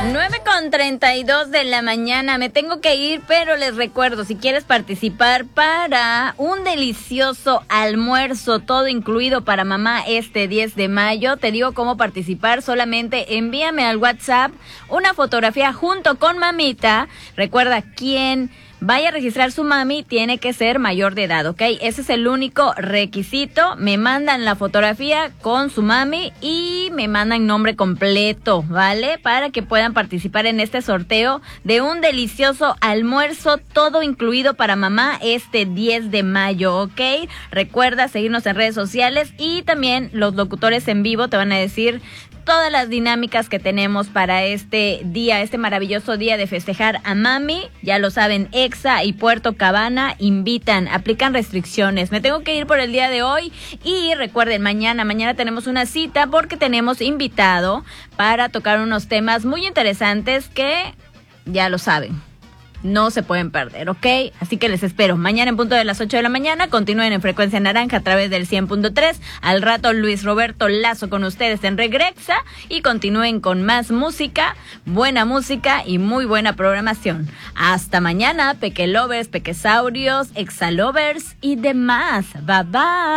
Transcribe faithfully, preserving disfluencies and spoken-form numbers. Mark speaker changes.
Speaker 1: nueve con treinta y dos de la mañana, me tengo que ir, pero les recuerdo, si quieres participar para un delicioso almuerzo, todo incluido para mamá este diez de mayo, te digo cómo participar, solamente envíame al WhatsApp una fotografía junto con mamita. Recuerda, quién vaya a registrar su mami tiene que ser mayor de edad, ¿ok? Ese es el único requisito. Me mandan la fotografía con su mami y me mandan nombre completo, ¿vale? Para que puedan participar en este sorteo de un delicioso almuerzo, todo incluido para mamá este diez de mayo, ¿ok? Recuerda seguirnos en redes sociales y también los locutores en vivo te van a decir todas las dinámicas que tenemos para este día, este maravilloso día de festejar a mami. Ya lo saben, Exa y Puerto Cabana invitan, aplican restricciones. Me tengo que ir por el día de hoy y recuerden, mañana, mañana tenemos una cita porque tenemos invitado para tocar unos temas muy interesantes que ya lo saben. No se pueden perder, ¿ok? Así que les espero mañana en punto de las ocho de la mañana. Continúen en Frecuencia Naranja a través del cien punto tres. Al rato Luis Roberto Lazo con ustedes en Regrexa. Y continúen con más música, buena música y muy buena programación. Hasta mañana, Peque Lovers, Pequesaurios, Exalovers y demás. Bye bye.